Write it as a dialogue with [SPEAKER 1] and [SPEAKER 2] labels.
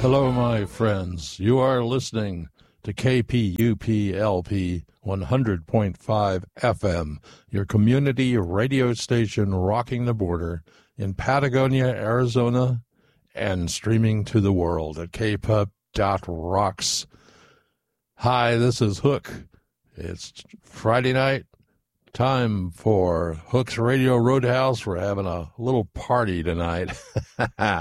[SPEAKER 1] Hello, my friends. You are listening to KPUP-LP 100.5 FM, your community radio station rocking the border in Patagonia, Arizona, and streaming to the world at kpub.rocks. Hi, this is Hook. It's Friday night. Time for Hook's Radio Roadhouse. We're having a little party tonight.